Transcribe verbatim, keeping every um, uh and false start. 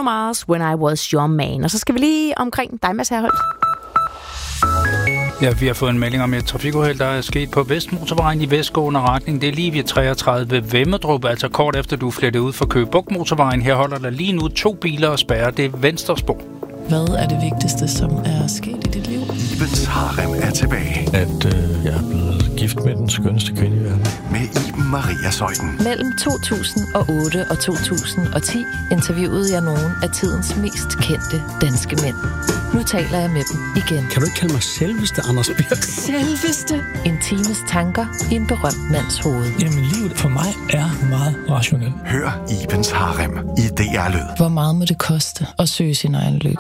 Bruno Mars, When I Was Your Man. Og så skal vi lige omkring dig, Mads Herholdt. Ja, vi har fået en melding om et trafikuheld, der er sket på Vestmotorvejen i vestgående retning. Det er lige ved treogtredive ved Vemmedrup, altså kort efter du flettede ud fra Køge Bugt Motorvejen. Her holder der lige nu to biler og spærrer det venstre spor. Hvad er det vigtigste, som er sket i dit liv? Ibens Harem er tilbage. At øh, jeg er blevet gift med den skønneste kvinde i verden. Med Iben Maria Zeuthen. Mellem to tusind og otte og to tusind og ti interviewede jeg nogle af tidens mest kendte danske mænd. Nu taler jeg med dem igen. Kan du ikke kalde mig selveste, Anders Birk? Selveste? En times tanker i en berømt mands hoved. Jamen, livet for mig er meget rationelt. Hør Ibens Harem i D R Lyd. Hvor meget må det koste at søge sin egen lykke?